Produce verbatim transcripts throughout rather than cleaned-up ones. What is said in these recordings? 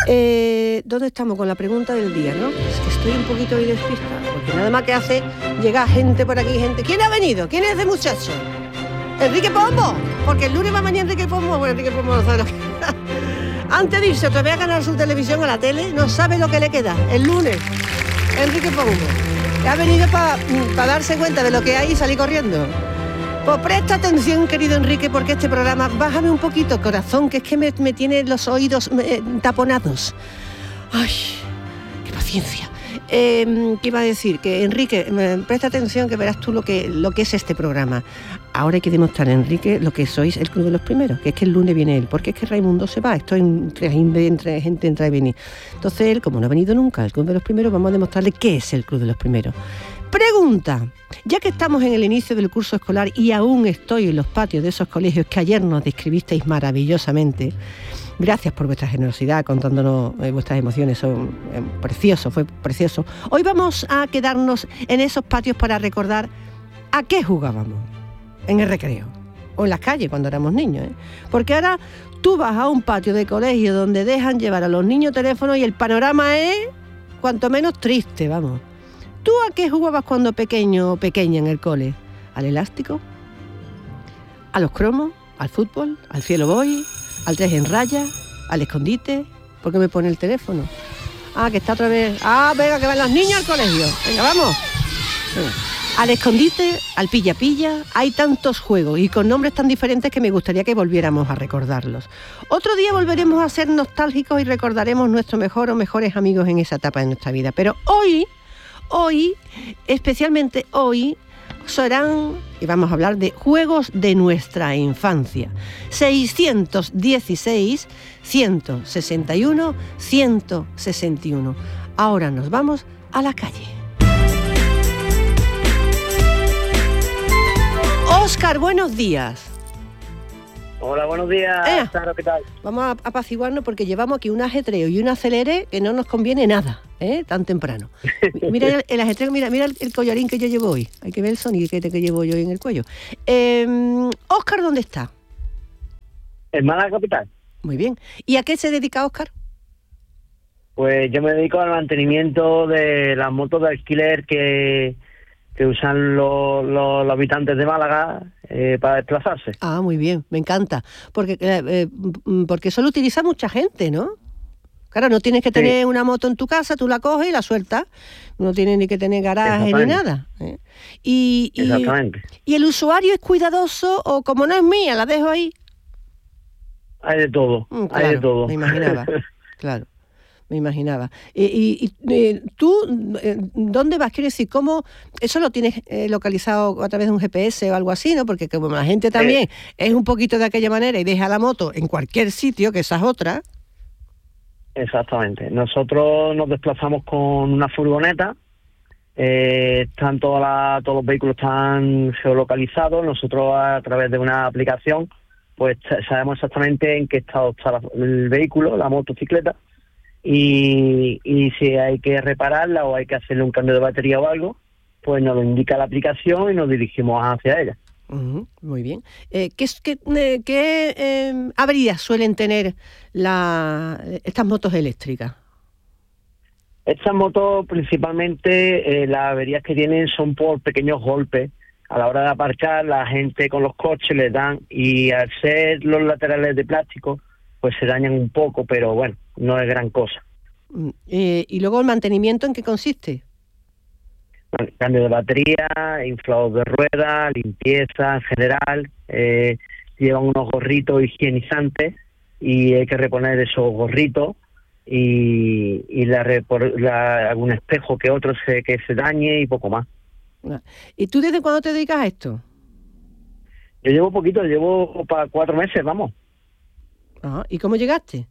Eh, ¿Dónde estamos con la pregunta del día, no? Es que estoy un poquito hoy despistada, porque nada más que hace llegar gente por aquí, gente. ¿Quién ha venido? ¿Quién es ese muchacho? Enrique Pombo, porque el lunes va mañana Enrique Pombo, bueno, Enrique Pombo no sabe lo que... Antes de irse otra vez a ganar su televisión a la tele, no sabe lo que le queda. El lunes, Enrique Pombo, que ha venido para pa darse cuenta de lo que hay y salir corriendo. Pues presta atención, querido Enrique, porque este programa, bájame un poquito, corazón, que es que me, me tiene los oídos eh, taponados. Ay, qué paciencia. Eh, ¿Qué iba a decir? Que Enrique, me, presta atención que verás tú lo que, lo que es este programa. Ahora hay que demostrar, Enrique, lo que sois el Club de los Primeros, que es que el lunes viene él, porque es que Raimundo se va, esto entre, entre gente entra y venir. Entonces él, como no ha venido nunca al Club de los Primeros, vamos a demostrarle qué es el Club de los Primeros. Pregunta, ya que estamos en el inicio del curso escolar y aún estoy en los patios de esos colegios que ayer nos describisteis maravillosamente, gracias por vuestra generosidad contándonos eh, vuestras emociones, son eh, preciosos, fue precioso. Hoy vamos a quedarnos en esos patios para recordar a qué jugábamos en el recreo o en las calles cuando éramos niños, ¿eh? Porque ahora tú vas a un patio de colegio donde dejan llevar a los niños teléfonos y el panorama es cuanto menos triste, vamos. ¿Tú a qué jugabas cuando pequeño o pequeña en el cole? ¿Al elástico? ¿A los cromos? ¿Al fútbol? ¿Al cielo voy? ¿Al tres en raya? ¿Al escondite? ¿Por qué me pone el teléfono? Ah, que está otra vez... Ah, venga, que van los niños al colegio. Venga, vamos. Venga. Al escondite, al pilla-pilla, hay tantos juegos y con nombres tan diferentes que me gustaría que volviéramos a recordarlos. Otro día volveremos a ser nostálgicos y recordaremos nuestro mejor o mejores amigos en esa etapa de nuestra vida. Pero hoy... Hoy, especialmente hoy, serán, y vamos a hablar de juegos de nuestra infancia. seiscientos dieciséis, ciento sesenta y uno, ciento sesenta y uno. Ahora nos vamos a la calle. Óscar, buenos días. Hola, buenos días, eh, Sara, ¿qué tal? Vamos a apaciguarnos porque llevamos aquí un ajetreo y un acelere que no nos conviene nada, ¿eh? Tan temprano. Mira el, el ajetreo, mira, mira el, el collarín que yo llevo hoy. Hay que ver el sonido que, que llevo yo en el cuello. Eh, Óscar, ¿dónde está? En Málaga capital. Muy bien. ¿Y a qué se dedica Óscar? Pues yo me dedico al mantenimiento de las motos de alquiler que... que usan los, los, los habitantes de Málaga eh, para desplazarse. Ah, muy bien, me encanta, porque eh, porque eso lo utiliza mucha gente, ¿no? Claro, no tienes que tener sí. una moto en tu casa, tú la coges y la sueltas, no tienes ni que tener garaje ni nada. ¿eh? Y, y, Exactamente. ¿Y el usuario es cuidadoso o como no es mía, la dejo ahí? Hay de todo, mm, claro, hay de todo. Me imaginaba, claro. Me imaginaba. Y, y, y tú, ¿dónde vas? Quiero decir, ¿cómo eso lo tienes eh, localizado a través de un G P S o algo así, no? Porque como la gente también eh, es un poquito de aquella manera y deja la moto en cualquier sitio, que esa es otra. Exactamente. Nosotros nos desplazamos con una furgoneta, eh, están todas la, todos los vehículos están geolocalizados. Nosotros a través de una aplicación, pues sabemos exactamente en qué estado está el vehículo, la motocicleta. Y, y si hay que repararla o hay que hacerle un cambio de batería o algo, pues nos lo indica la aplicación y nos dirigimos hacia ella. Uh-huh, muy bien. Eh, ¿Qué, qué, eh, qué eh, averías suelen tener la, estas motos eléctricas? Estas motos principalmente eh, las averías que tienen son por pequeños golpes. A la hora de aparcar, la gente con los coches les dan, y al ser los laterales de plástico, pues se dañan un poco, pero bueno, no es gran cosa. Eh, ¿Y luego el mantenimiento en qué consiste? Bueno, cambio de batería, inflados de ruedas, limpieza en general, eh, llevan unos gorritos higienizantes y hay que reponer esos gorritos y, y la, la, algún espejo que otro se, que se dañe y poco más. ¿Y tú desde cuándo te dedicas a esto? Yo llevo poquito, llevo para cuatro meses, vamos. Ah, ¿y cómo llegaste?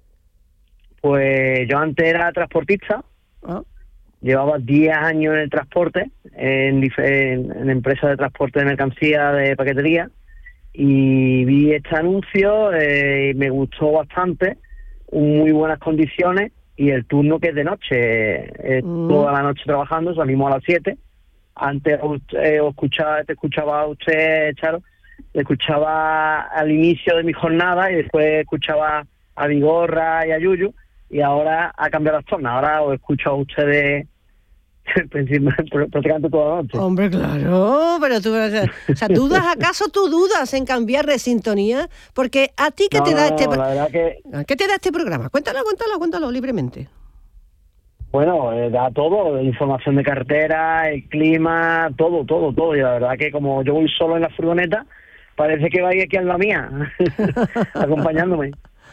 Pues yo antes era transportista, ah. llevaba diez años en el transporte, en, en, en empresas de transporte de mercancía, de paquetería, y vi este anuncio eh, y me gustó bastante, muy buenas condiciones, y el turno que es de noche, eh, mm. toda la noche trabajando, salimos a las siete. Antes eh, os escuchaba, te escuchaba a usted, Charo, escuchaba al inicio de mi jornada y después escuchaba a Vigorra y a Yuyu, y ahora ha cambiado las tornas. Ahora os escucho a ustedes prácticamente toda la noche. Hombre, claro, pero tú, o sea, ¿dudas acaso tú dudas en cambiar de sintonía? Porque a ti, ¿qué no, te da no, este la verdad que... ¿qué te da este programa? Cuéntalo, cuéntalo, cuéntalo libremente. Bueno, eh, da todo, información de carretera, el clima, todo, todo, todo. Y la verdad que como yo voy solo en la furgoneta, parece que vais aquí en la mía, acompañándome.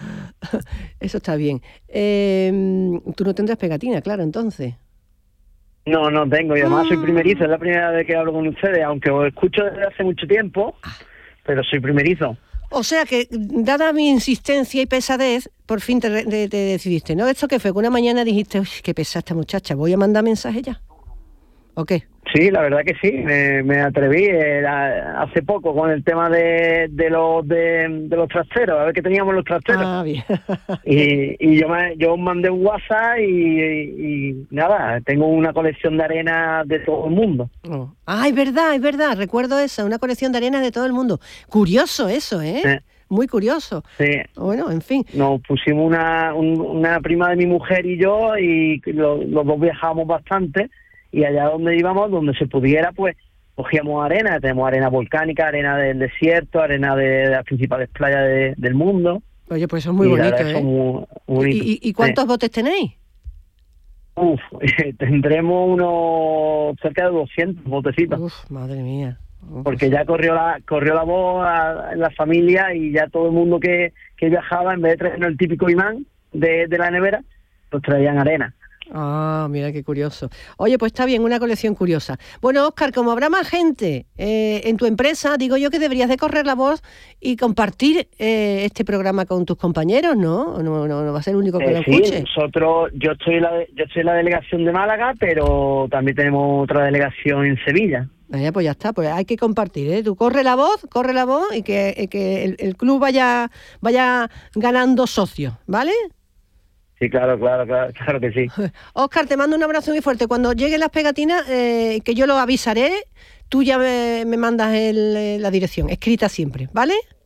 Eso está bien. Eh, tú no tendrás pegatina, claro, entonces. No, no tengo, y además soy primerizo, es la primera vez que hablo con ustedes, aunque os escucho desde hace mucho tiempo, pero soy primerizo. O sea que, dada mi insistencia y pesadez, por fin te, te, te decidiste, ¿no? ¿Esto qué fue? Que una mañana dijiste, uy, qué pesada esta muchacha, ¿voy a mandar mensaje ya? ¿O qué? Sí, la verdad que sí, me, me atreví eh, hace poco con el tema de, de los de, de los trasteros, a ver qué teníamos los trasteros. Ah, bien. y, y yo me, yo mandé un WhatsApp y, y, y nada, tengo una colección de arena de todo el mundo. Oh. Ah, es verdad, es verdad, recuerdo eso, una colección de arena de todo el mundo. Curioso eso, ¿eh? eh. Muy curioso. Sí. Bueno, en fin. Nos pusimos una, un, una prima de mi mujer y yo, y lo, los dos viajábamos bastante. Y allá donde íbamos, donde se pudiera, pues cogíamos arena. Tenemos arena volcánica, arena del desierto, arena de, de las principales playas de, del mundo. Oye, pues eso es muy y bonito, ¿eh? Muy, muy bonito. ¿Y, y, ¿Y cuántos sí. botes tenéis? Uf, tendremos unos cerca de doscientos botecitos. Uf, madre mía. Uf, porque ya corrió la corrió la voz a, en la familia y ya todo el mundo que, que viajaba, en vez de traernos el típico imán de, de la nevera, pues traían arena. Ah, mira qué curioso. Oye, pues está bien, una colección curiosa. Bueno, Óscar, como habrá más gente eh, en tu empresa, digo yo que deberías de correr la voz y compartir eh, este programa con tus compañeros, ¿no? No, no, no va a ser el único que eh, lo sí, escuche. Nosotros, yo estoy en la, yo estoy en la delegación de Málaga, pero también tenemos otra delegación en Sevilla. Vaya, pues ya está, pues hay que compartir, ¿eh? Tú corre la voz, corre la voz y que, y que el, el club vaya, vaya ganando socios, ¿vale? Sí, claro, claro, claro, claro que sí. Óscar, te mando un abrazo muy fuerte. Cuando lleguen las pegatinas, eh, que yo lo avisaré, tú ya me, me mandas el, la dirección, escrita siempre, ¿vale?